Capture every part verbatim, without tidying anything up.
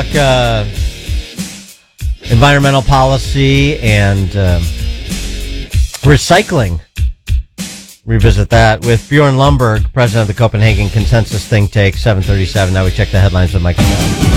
Uh, environmental policy and um, recycling. Revisit that with Bjorn Lomborg, president of the Copenhagen Consensus Think Tank. seven thirty-seven. Now we check the headlines with Michael.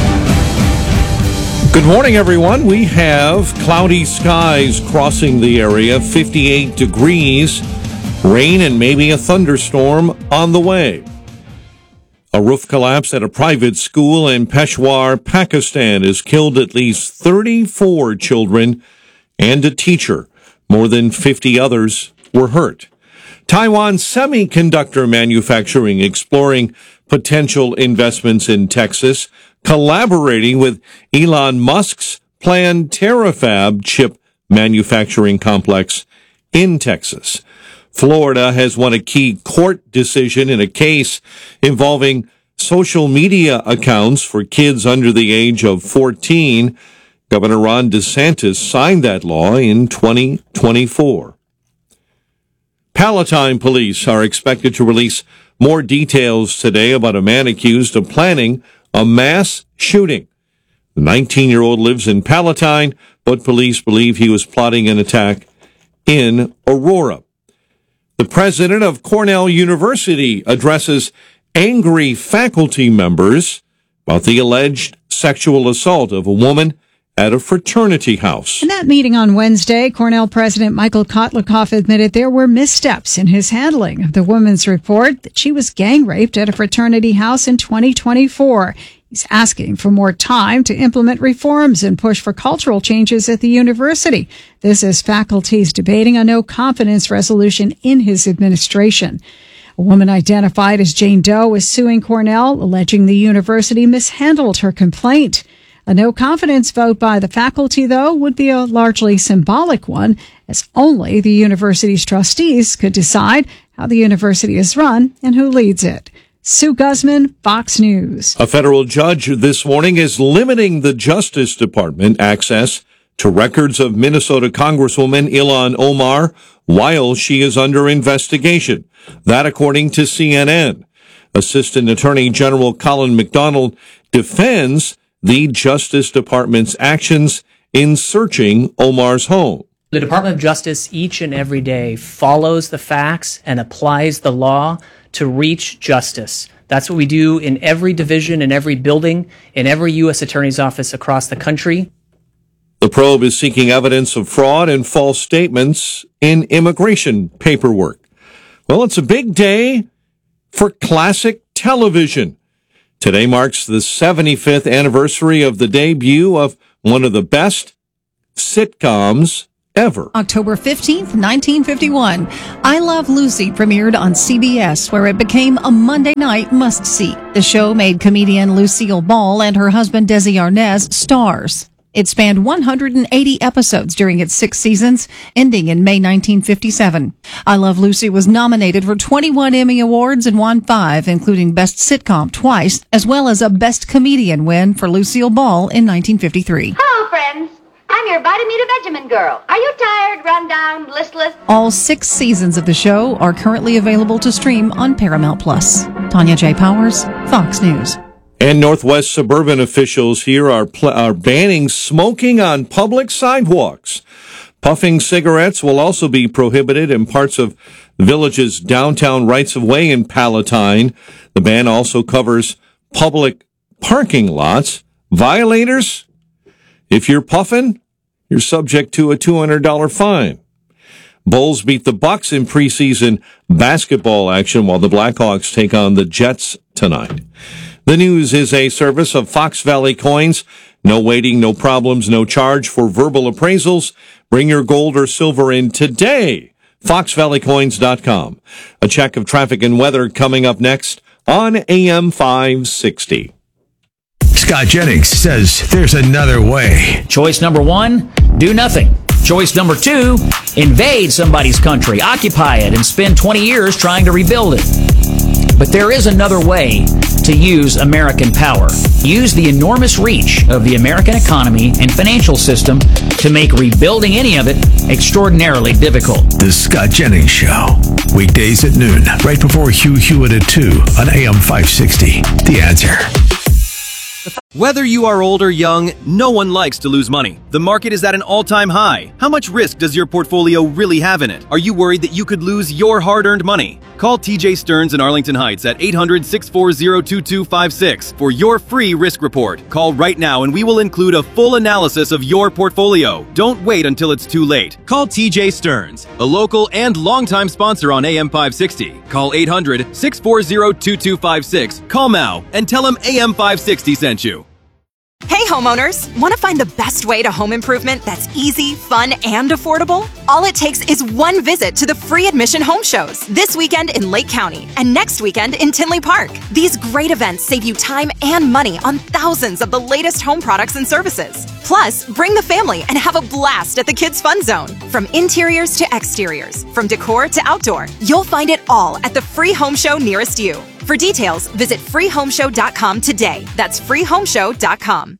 Good morning, everyone. We have cloudy skies crossing the area, fifty-eight degrees, rain and maybe a thunderstorm on the way. A roof collapse at a private school in Peshawar, Pakistan, has killed at least thirty-four children and a teacher. More than fifty others were hurt. Taiwan Semiconductor Manufacturing exploring potential investments in Texas, collaborating with Elon Musk's planned Terafab chip manufacturing complex in Texas. Florida has won a key court decision in a case involving social media accounts for kids under the age of fourteen. Governor Ron DeSantis signed that law in twenty twenty-four. Palatine police are expected to release more details today about a man accused of planning a mass shooting. The nineteen-year-old lives in Palatine, but police believe he was plotting an attack in Aurora. The president of Cornell University addresses angry faculty members about the alleged sexual assault of a woman at a fraternity house. In that meeting on Wednesday, Cornell President Michael Kotlikoff admitted there were missteps in his handling of the woman's report that she was gang raped at a fraternity house in twenty twenty-four. He's asking for more time to implement reforms and push for cultural changes at the university. This is faculty's debating a no-confidence resolution in his administration. A woman identified as Jane Doe is suing Cornell, alleging the university mishandled her complaint. A no-confidence vote by the faculty, though, would be a largely symbolic one, as only the university's trustees could decide how the university is run and who leads it. Sue Guzman, Fox News. A federal judge this morning is limiting the Justice Department access to records of Minnesota Congresswoman Ilhan Omar while she is under investigation. That according to C N N. Assistant Attorney General Colin McDonald defends the Justice Department's actions in searching Omar's home. The Department of Justice each and every day follows the facts and applies the law to reach justice. That's what we do in every division, in every building, in every U S attorney's office across the country. The probe is seeking evidence of fraud and false statements in immigration paperwork. Well, it's a big day for classic television. Today marks the seventy-fifth anniversary of the debut of one of the best sitcoms ever. October fifteenth, nineteen fifty-one, I Love Lucy premiered on C B S, where it became a Monday night must-see. The show made comedian Lucille Ball and her husband Desi Arnaz stars. It spanned one hundred eighty episodes during its six seasons, ending in May nineteen fifty-seven. I Love Lucy was nominated for twenty-one Emmy Awards and won five, including Best Sitcom twice, as well as a Best Comedian win for Lucille Ball in nineteen fifty-three. Hello, friends. I'm your body meter Benjamin girl. Are you tired, run down, listless? All six seasons of the show are currently available to stream on Paramount Plus. Tanya J. Powers, Fox News. And Northwest suburban officials here are pl- are banning smoking on public sidewalks. Puffing cigarettes will also be prohibited in parts of the village's downtown rights-of-way in Palatine. The ban also covers public parking lots. Violators, if you're puffing, you're subject to a two hundred dollars fine. Bulls beat the Bucks in preseason basketball action while the Blackhawks take on the Jets tonight. The news is a service of Fox Valley Coins. No waiting, no problems, no charge for verbal appraisals. Bring your gold or silver in today. fox valley coins dot com. A check of traffic and weather coming up next on A M five sixty. Scott Jennings says there's another way. Choice number one, do nothing. Choice number two, invade somebody's country, occupy it, and spend twenty years trying to rebuild it. But there is another way to use American power. Use the enormous reach of the American economy and financial system to make rebuilding any of it extraordinarily difficult. The Scott Jennings Show. Weekdays at noon, right before Hugh Hewitt at two on A M five sixty. The Answer. Whether you are old or young, no one likes to lose money. The market is at an all-time high. How much risk does your portfolio really have in it? Are you worried that you could lose your hard-earned money? Call T J Stearns in Arlington Heights at eight hundred, six four zero, two two five six for your free risk report. Call right now and we will include a full analysis of your portfolio. Don't wait until it's too late. Call T J Stearns, a local and longtime sponsor on A M five sixty. Call eight hundred, six four zero, two two five six. Call now and tell them A M five sixty sent you. Hey homeowners, want to find the best way to home improvement that's easy, fun, and affordable? All it takes is one visit to the free admission home shows this weekend in Lake County and next weekend in Tinley Park. These great events save you time and money on thousands of the latest home products and services. Plus, bring the family and have a blast at the Kids Fun Zone. From interiors to exteriors, from decor to outdoor, you'll find it all at the free home show nearest you. For details, visit free home show dot com today. That's free home show dot com.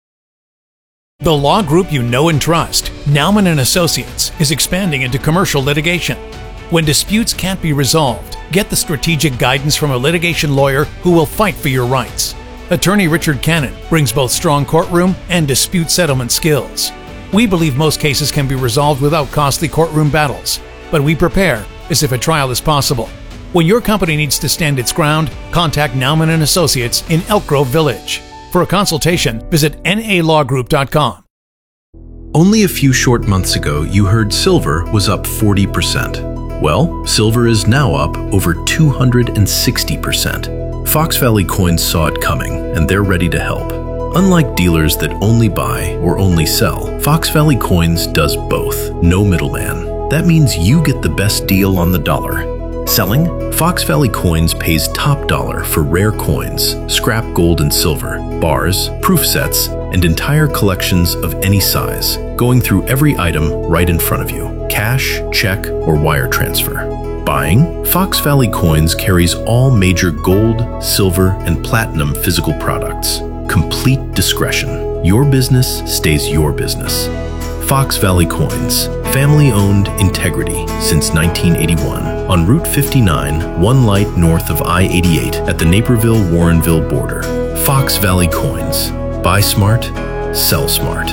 The law group you know and trust, Nauman and Associates, is expanding into commercial litigation. When disputes can't be resolved, get the strategic guidance from a litigation lawyer who will fight for your rights. Attorney Richard Cannon brings both strong courtroom and dispute settlement skills. We believe most cases can be resolved without costly courtroom battles, but we prepare as if a trial is possible. When your company needs to stand its ground, contact Nauman and Associates in Elk Grove Village. For a consultation, visit N A law group dot com. Only a few short months ago, you heard silver was up forty percent. Well, silver is now up over two hundred sixty percent. Fox Valley Coins saw it coming, and they're ready to help. Unlike dealers that only buy or only sell, Fox Valley Coins does both. No middleman. That means you get the best deal on the dollar. Selling? Fox Valley Coins pays top dollar for rare coins, scrap gold and silver, bars, proof sets, and entire collections of any size, going through every item right in front of you. Cash, check, or wire transfer. Buying? Fox Valley Coins carries all major gold, silver, and platinum physical products. Complete discretion. Your business stays your business. Fox Valley Coins. Family-owned integrity since nineteen eighty-one. On Route fifty-nine, one light north of I eighty-eight at the Naperville-Warrenville border. Fox Valley Coins. Buy smart, sell smart.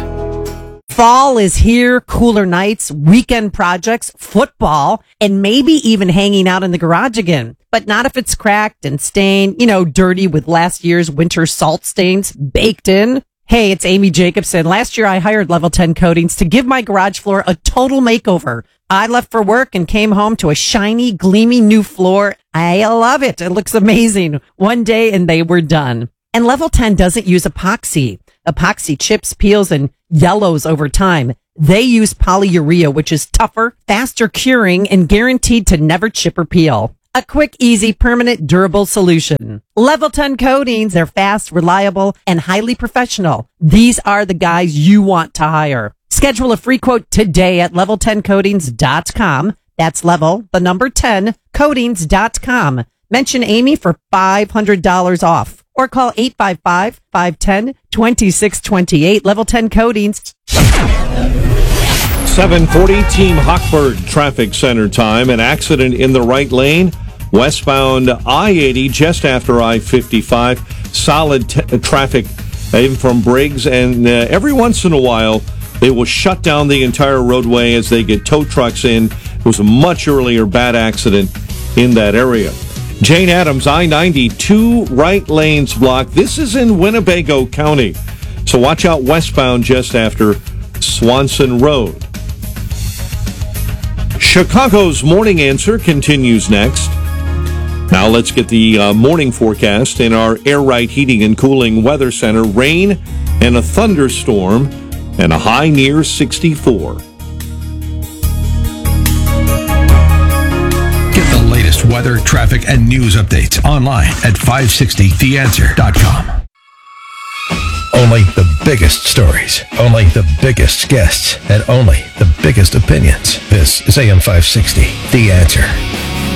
Fall is here, cooler nights, weekend projects, football, and maybe even hanging out in the garage again. But not if it's cracked and stained, you know, dirty with last year's winter salt stains baked in. Hey, it's Amy Jacobson. Last year, I hired Level ten Coatings to give my garage floor a total makeover. I left for work and came home to a shiny, gleamy new floor. I love it. It looks amazing. One day, and they were done. And Level ten doesn't use epoxy. Epoxy chips, peels, and yellows over time. They use polyurea, which is tougher, faster curing, and guaranteed to never chip or peel. A quick, easy, permanent, durable solution. Level ten Coatings, they're fast, reliable, and highly professional. These are the guys you want to hire. Schedule a free quote today at level ten coatings dot com. That's level, the number ten, coatings dot com. Mention Amy for five hundred dollars off. Or call eight five five, five one zero, two six two eight. Level ten Coatings. seven forty, Team Hochberg Traffic Center time. An accident in the right lane. Westbound I eighty, just after I fifty-five. Solid t- traffic even from Briggs. And uh, every once in a while, they will shut down the entire roadway as they get tow trucks in. It was a much earlier bad accident in that area. Jane Addams, I ninety, two right lanes blocked. This is in Winnebago County. So watch out westbound just after Swanson Road. Chicago's Morning Answer continues next. Now let's get the uh, morning forecast in our Air Right Heating and Cooling Weather Center. Rain and a thunderstorm and a high near sixty-four. Get the latest weather, traffic, and news updates online at five sixty the answer dot com. Only the biggest stories, only the biggest guests, and only the biggest opinions. This is A M five sixty, The Answer.